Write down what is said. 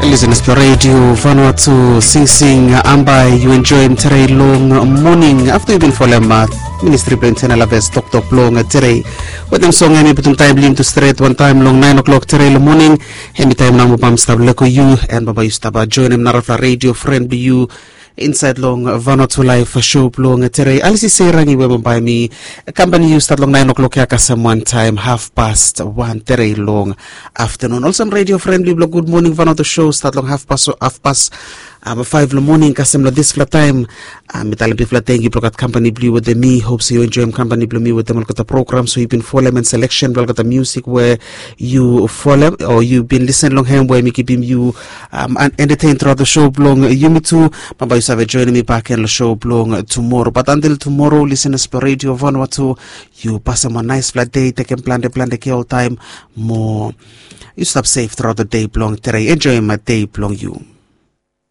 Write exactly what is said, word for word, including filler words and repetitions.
Listen to radio Vanuatu Sing Sing Ambai. You enjoy him today long morning after you've been following math Ministry Benten Alaves Tok Tok long today. With them song any putting time link to straight one time long nine o'clock today the morning. Any time now Bam Stab Leko you and Baba Yustaba join him Narafla radio friend be you. Inside long Vanuatu live show long today. Alisi Serangi webo by me. Company you start long nine o'clock yakasam one time half past one today long afternoon. Also radio friendly blog good morning Vanuatu show start long half past half past um five the morning kasam lo this flat time. Um mitala bi flat thank you block company blue with the me. Hope so you enjoy company blue me with them got the program so you've been follow and selection well got the music where you follow or you've been listening long hand where me keep you um and entertain throughout the show long you me too. Baba have joining me back in the show long tomorrow. But until tomorrow, listen to Radio Vanuatu. You pass them a nice flat day, take and plan the plan the all time more. You stop safe throughout the day long today. Enjoy my day long you.